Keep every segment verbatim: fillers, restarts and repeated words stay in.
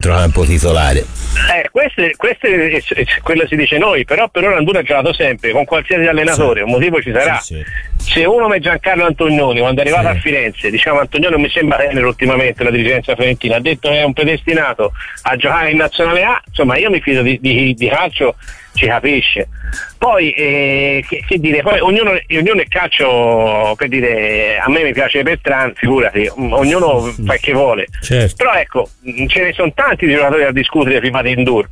centrocampo titolare. Eh, questo, questo è, è, è quello si dice noi, però per ora Andur ha giocato sempre con qualsiasi allenatore, sì. Un motivo ci sarà. Sì, sì. Se uno come Giancarlo Antonioni, quando è arrivato sì. a Firenze, diciamo Antonioni non mi sembra tenere ultimamente la dirigenza fiorentina, ha detto che è un predestinato a giocare in Nazionale A, insomma io mi fido di, di, di calcio, ci capisce. Poi eh, che, che dire, poi ognuno, ognuno è calcio, per dire, a me mi piace Bertrand, figurati, ognuno fa che vuole, certo. Però ecco, ce ne sono tanti di giocatori da discutere prima di Ndour,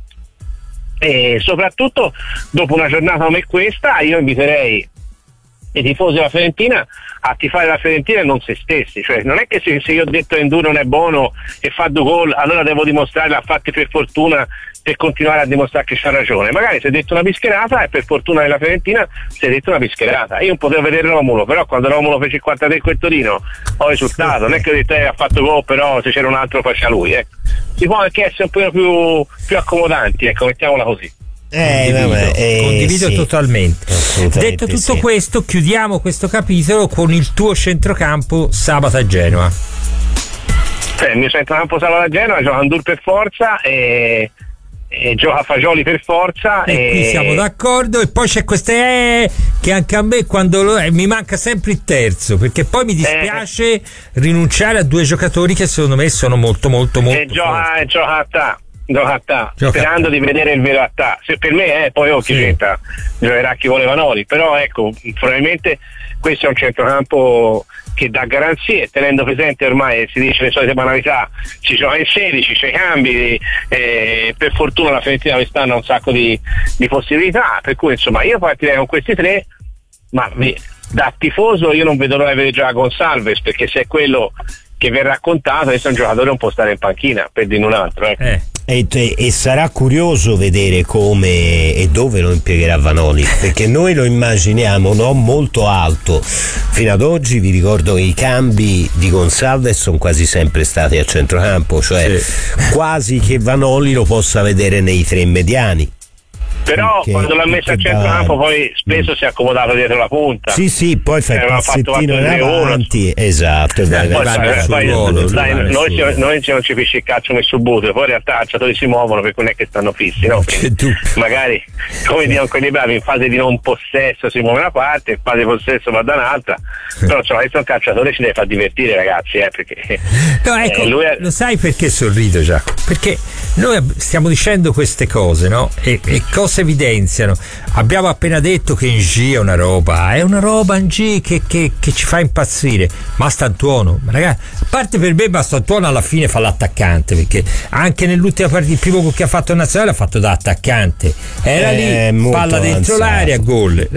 e soprattutto dopo una giornata come questa io inviterei i tifosi della Fiorentina a tifare la Fiorentina e non se stessi, cioè non è che se, se io ho detto che Ndour non è buono e fa due gol allora devo dimostrare l'ha fatti per fortuna per continuare a dimostrare che c'ha ragione. Magari si è detto una bischerata e per fortuna della Fiorentina si è detto una bischerata. Io non potevo vedere Romulo, però quando Romulo fece il cinquantatré con il Torino ho risultato, non è che ho detto eh, ha fatto gol, però se c'era un altro faccia lui, ecco. Si può anche essere un po' più, più accomodanti, ecco, mettiamola così. Eh, condivido, vabbè, eh, condivido sì. totalmente. Detto tutto sì. questo, chiudiamo questo capitolo con il tuo centrocampo sabato a Genova. Eh, il mio centrocampo sabato a Genova gioca Ndour per forza e, e gioca Fagioli per forza. E, e qui siamo d'accordo. E poi c'è queste eh, che anche a me quando lo, eh, mi manca sempre il terzo, perché poi mi dispiace eh, rinunciare a due giocatori che secondo me sono molto molto molto e gioca, e gioca a ta. Gioca Gioca sperando di vedere il vero attà. Se per me eh, poi oh, chi sì. c'entra, giocherà chi voleva Noli, però ecco, probabilmente questo è un centrocampo che dà garanzie, tenendo presente ormai si dice le solite banalità, si gioca in sedici, c'è i cambi, eh, per fortuna la Fiorentina quest'anno ha un sacco di, di possibilità, per cui insomma io partirei con questi tre, ma da tifoso io non vedo l'ora di vedere già Gonçalves, perché se è quello che verrà raccontato adesso un giocatore non può stare in panchina, per dire un altro, ecco. eh. E, e sarà curioso vedere come e dove lo impiegherà Vanoli, perché noi lo immaginiamo no, molto alto. Fino ad oggi vi ricordo che i cambi di Gonçalves sono quasi sempre stati a centrocampo, cioè sì. quasi che Vanoli lo possa vedere nei tre mediani. Però che, quando l'ha messo a centrocampo poi spesso si è accomodato dietro la punta. Sì, sì, poi fa il passettino in avanti. Esatto. Eh, vai, poi, vai, poi, ruolo, dai, noi, ci, noi ci non ci pisci il calcio nel subbuto, poi in realtà i calciatori si muovono perché non è che stanno fissi, no? Magari, come dicono quelli bravi, in fase di non possesso si muove una parte, in fase di possesso va da un'altra. Però cioè, questo è un calciatore ci deve far divertire, ragazzi, eh, perché no, ecco, eh, lui è... lo sai perché sorrido, Giacomo? Perché noi stiamo dicendo queste cose, no? E, e cosa evidenziano. Abbiamo appena detto che Ng è una roba, è una roba Ng che, che, che ci fa impazzire. Mastantuono, ma ragazzi, a parte per me Mastantuono alla fine fa l'attaccante, perché anche nell'ultima partita il primo che ha fatto in nazionale ha fatto da attaccante, era eh, lì, palla dentro avanzato. L'aria, gol.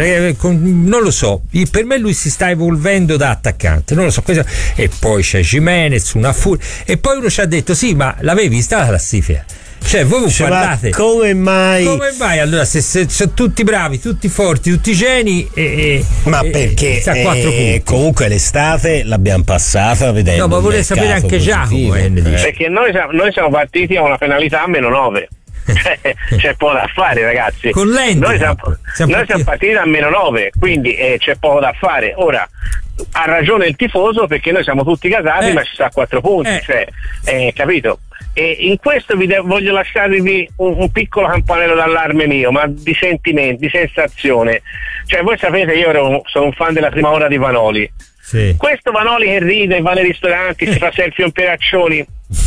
Non lo so, per me lui si sta evolvendo da attaccante, non lo so. Questo... E poi c'è Gimenez, una furia, e poi uno ci ha detto sì, ma l'avevi vista la classifica? Cioè voi cioè, guardate come mai come mai allora se, se sono tutti bravi, tutti forti, tutti geni e, e, ma e, perché e quattro punti. Comunque l'estate l'abbiamo passata vedendo. No, ma vorrei sapere anche Giacomo eh, perché noi siamo, noi siamo partiti a una penalità a meno nove. C'è, c'è poco da fare, ragazzi. Con lento, noi siamo, siamo, noi siamo partiti a meno nove, quindi eh, c'è poco da fare. Ora ha ragione il tifoso perché noi siamo tutti casati, eh. ma ci sta a quattro punti, eh. cioè, eh, capito? E in questo vi de- voglio lasciarvi un, un piccolo campanello d'allarme mio, ma di sentimenti, di sensazione. Cioè voi sapete, io ero, sono un fan della prima ora di Vanoli. Sì. Questo Vanoli che ride, va nei ristoranti, si fa selfie con Peraccioni,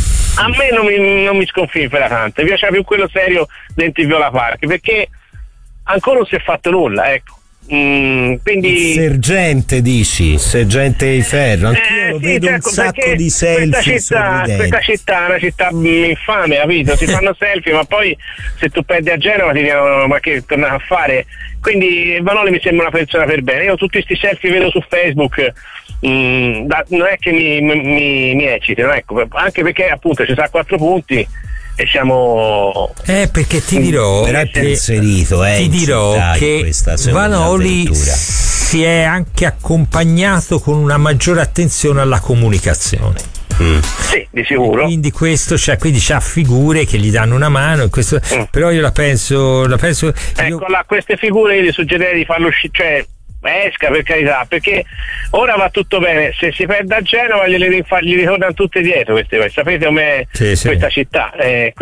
a me non mi, non mi sconfinfera tanto, mi piace più quello serio dentro il Viola Park, perché ancora non si è fatto nulla, ecco. Mm, quindi il sergente dici sergente di ferro anch'io eh, lo sì, vedo certo, un sacco di selfie questa città, questa città è una città infame, capito? Si fanno selfie ma poi se tu perdi a Genova ti dicono ma che tornare a fare, quindi Vanoli mi sembra una persona per bene. Io tutti questi selfie vedo su Facebook, mm, da, non è che mi, mi, mi eccitano, ecco, anche perché appunto ci sa quattro punti e siamo eh perché ti dirò però è più inserito eh, ti dirò che questa, Vanoli si è anche accompagnato con una maggiore attenzione alla comunicazione. Mm. Sì, di sicuro. Quindi questo, cioè, quindi c'ha figure che gli danno una mano, questo, mm. però io la penso, la penso ecco, io... là, queste figure io gli suggerirei di farlo uscire, cioè esca per carità, perché ora va tutto bene, se si perde a Genova gli, gli ritornano tutte dietro queste, sapete com'è sì, sì. questa città, eh,